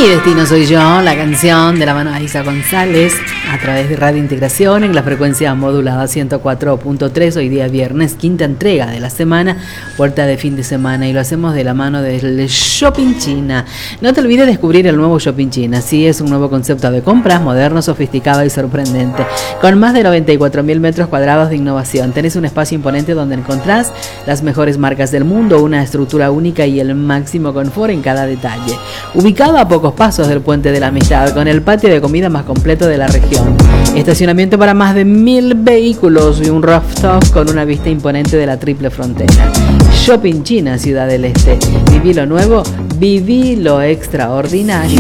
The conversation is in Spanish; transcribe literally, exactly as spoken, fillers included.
Mi destino soy yo, la canción de la mano de Isa González a través de Radio Integración en la frecuencia modulada ciento cuatro punto tres. Hoy día viernes, quinta entrega de la semana, puerta de fin de semana, y lo hacemos de la mano del Shopping China. No te olvides descubrir el nuevo Shopping China. Sí, es un nuevo concepto de compras, moderno, sofisticado y sorprendente, con más de noventa y cuatro mil metros cuadrados de innovación. Tenés un espacio imponente donde encontrás las mejores marcas del mundo, una estructura única y el máximo confort en cada detalle. Ubicado a pocos pasos del Puente de la Amistad, con el patio de comida más completo de la región, estacionamiento para más de mil vehículos y un rooftop con una vista imponente de la triple frontera. Shopping China, Ciudad del Este. Viví lo nuevo, viví lo extraordinario.